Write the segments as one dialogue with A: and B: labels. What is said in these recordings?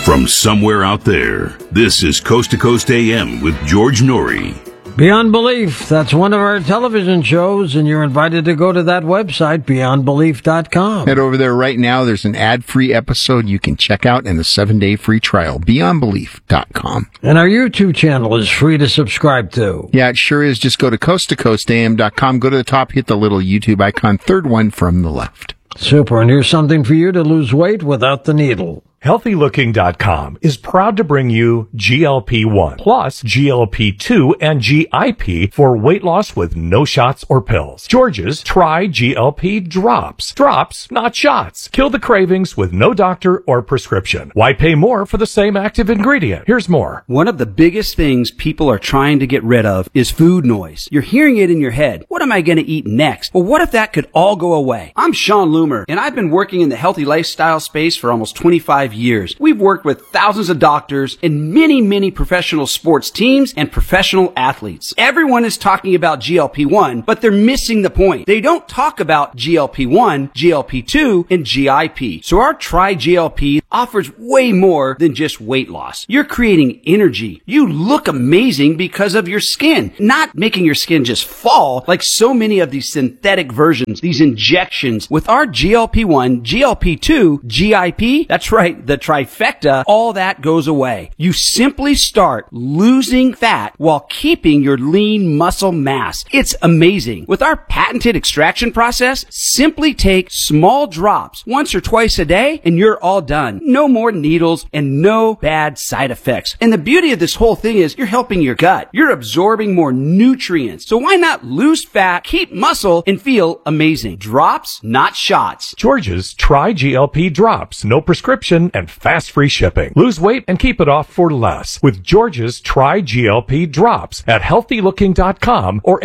A: From somewhere out there, this is Coast to Coast AM with George Norrie.
B: Beyond Belief, that's one of our television shows, and you're invited to go to that website, beyondbelief.com.
C: Head over there right now. There's an ad-free episode you can check out and a 7-day free trial, beyondbelief.com.
B: And our YouTube channel is free to subscribe to.
C: Yeah, it sure is. Just go to coasttocoastam.com, go to the top, hit the little YouTube icon, third one from the left.
B: Super, and here's something for you to lose weight without the needle.
D: HealthyLooking.com is proud to bring you GLP-1 plus GLP-2 and GIP for weight loss with no shots or pills. George's Try GLP Drops. Drops, not shots. Kill the cravings with no doctor or prescription. Why pay more for the same active ingredient? Here's more.
E: One of the biggest things people are trying to get rid of is food noise. You're hearing it in your head. What am I going to eat next? Well, what if that could all go away? I'm Sean Loomer, and I've been working in the healthy lifestyle space for almost 25 years. We've worked with thousands of doctors and many professional sports teams and professional athletes. Everyone is talking about GLP-1, but they're missing the point. They don't talk about GLP-1, GLP-2, and GIP. So our Try GLP offers way more than just weight loss. You're creating energy. You look amazing because of your skin, not making your skin just fall like so many of these synthetic versions, these injections. With our GLP-1, GLP-2, GIP, that's right, the trifecta, all that goes away. You simply start losing fat while keeping your lean muscle mass. It's amazing. With our patented extraction process, simply take small drops once or twice a day and you're all done. No more needles and no bad side effects. And the beauty of this whole thing is you're helping your gut. You're absorbing more nutrients. So why not lose fat, keep muscle, and feel amazing? Drops, not shots.
D: George's Try GLP Drops. No prescription and fast free shipping. Lose weight and keep it off for less with George's Try GLP Drops at healthylooking.com or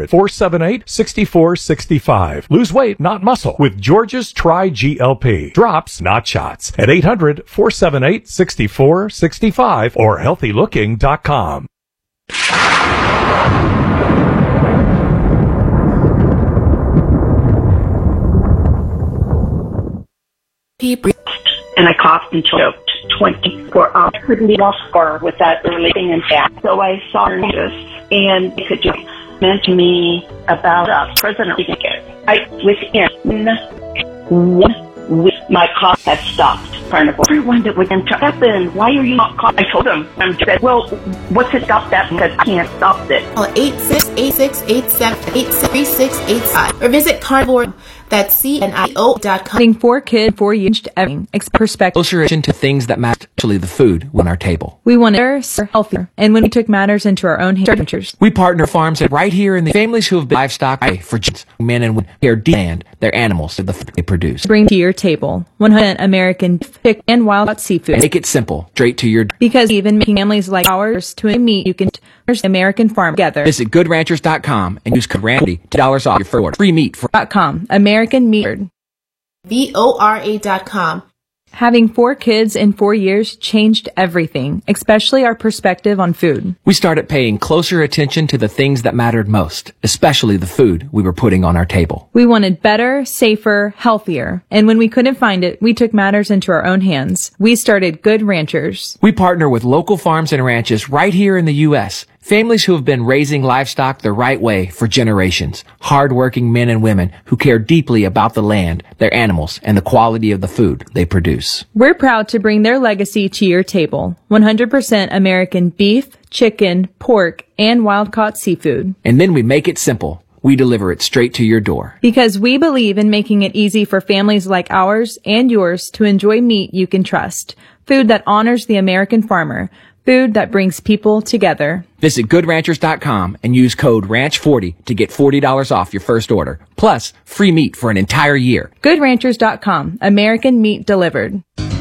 D: 800-478-6465. Lose weight, not muscle with George's Try GLP Drops, not shots at 800-478-6465 or healthylooking.com.
F: And I coughed and choked 24 hours. Couldn't be lost score with that early thing in fact. So I saw her and it could just mention me about President Reagan. Within 1 week, my cough had stopped. Everyone that was in, why are you not coughing? I told him, well, what's it stop that? Because I can't stop it.
G: Call 868687863685 or visit Carnivore. That's CNIO.com.
H: Having 4 kids, 4 years, everything. Perspective.
I: Closer into things that matter, actually the food on our table.
H: We wanted healthier, and when we took matters into our own hands,
I: we partner farms right here in the families who have been livestock for men and women care deep their animals to the food they produce.
H: Bring to your table 100% American chicken and wild caught seafood.
I: And make it simple, straight to your
H: because even making families like ours to a meat, you can American farm together.
I: Visit GoodRanchers.com and use code RANDY $2 off your first order. Free meat for
H: American Meat.
G: VOA.com.
H: Having 4 kids in 4 years changed everything, especially our perspective on food.
I: We started paying closer attention to the things that mattered most, especially the food we were putting on our table.
H: We wanted better, safer, healthier. And when we couldn't find it, we took matters into our own hands. We started Good Ranchers.
I: We partner with local farms and ranches right here in the U.S., families who have been raising livestock the right way for generations. Hard-working men and women who care deeply about the land, their animals, and the quality of the food they produce.
H: We're proud to bring their legacy to your table. 100% American beef, chicken, pork, and wild-caught seafood.
I: And then we make it simple. We deliver it straight to your door.
H: Because we believe in making it easy for families like ours and yours to enjoy meat you can trust. Food that honors the American farmer. Food that brings people together.
I: Visit GoodRanchers.com and use code RANCH40 to get $40 off your first order. Plus, free meat for an entire year.
H: GoodRanchers.com. American meat delivered.